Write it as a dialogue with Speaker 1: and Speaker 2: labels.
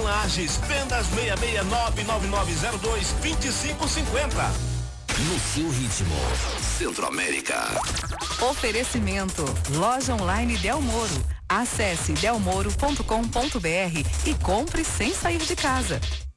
Speaker 1: Lages, vendas 66999022550.
Speaker 2: No seu ritmo. Centro-América.
Speaker 3: Oferecimento. Loja online Del Moro. Acesse delmoro.com.br e compre sem sair de casa.